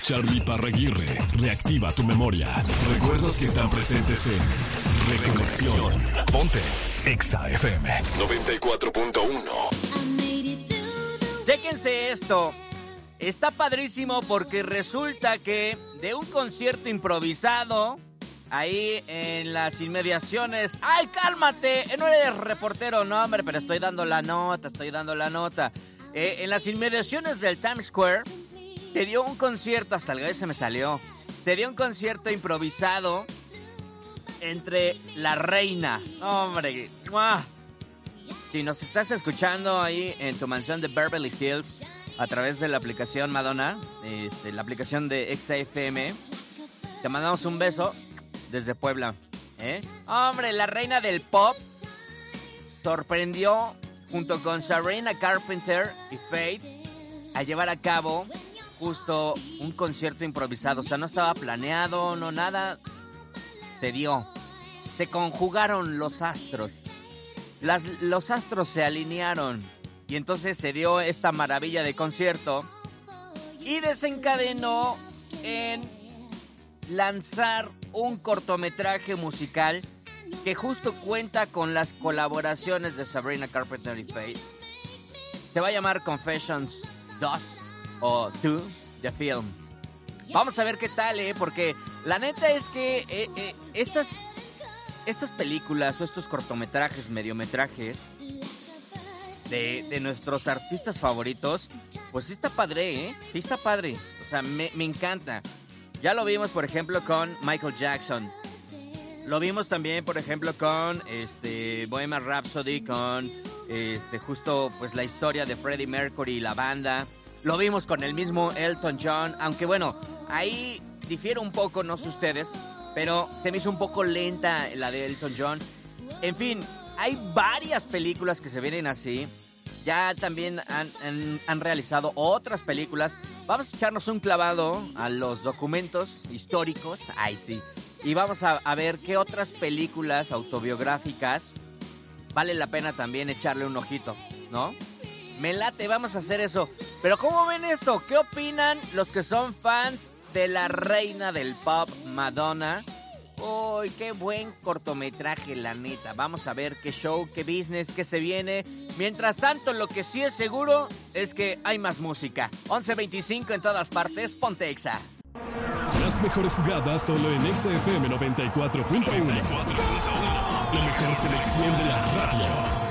Charlie Parraguirre reactiva tu memoria. Recuerdos que están presentes en Reconexión. Ponte Exa FM 94.1. Chéquense esto. Está padrísimo porque resulta que de un concierto improvisado ahí en las inmediaciones. ¡Ay, cálmate! No eres reportero, no, hombre, pero estoy dando la nota. En las inmediaciones del Times Square te dio un concierto, hasta el gallo se me salió. Te dio un concierto improvisado entre la reina. ¡Hombre! ¡Mua! Si nos estás escuchando ahí en tu mansión de Beverly Hills a través de la aplicación Madonna, la aplicación de XFM, te mandamos un beso desde Puebla. Hombre, la reina del pop sorprendió junto con Sabrina Carpenter y Faith a llevar a cabo justo un concierto improvisado. O sea, no estaba planeado, no nada. Se conjugaron los astros. Los astros se alinearon y entonces se dio esta maravilla de concierto y desencadenó en lanzar un cortometraje musical que justo cuenta con las colaboraciones de Sabrina Carpenter y Faith. Se va a llamar Confessions 2 o 2 The Film. Vamos a ver qué tal, porque la neta es que estas películas o estos cortometrajes, mediometrajes de nuestros artistas favoritos, pues sí está padre, sí está padre. O sea, me encanta. Ya lo vimos, por ejemplo, con Michael Jackson. Lo vimos también, por ejemplo, con Bohemian Rhapsody, con justo pues la historia de Freddie Mercury y la banda. Lo vimos con el mismo Elton John, aunque bueno, ahí difiere un poco, no sé ustedes, pero se me hizo un poco lenta la de Elton John. En fin, hay varias películas que se vienen así. Ya también han realizado otras películas. Vamos a echarnos un clavado a los documentos históricos. Ay, sí. Y vamos a ver qué otras películas autobiográficas vale la pena también echarle un ojito, ¿no? Me late, vamos a hacer eso. Pero ¿cómo ven esto? ¿Qué opinan los que son fans de la reina del pop, Madonna? ¡Uy, qué buen cortometraje, la neta! Vamos a ver qué show, qué business, qué se viene. Mientras tanto, lo que sí es seguro es que hay más música. 11:25 en todas partes, ponte Exa. Las mejores jugadas solo en Exa FM 94.1. La mejor selección de la radio.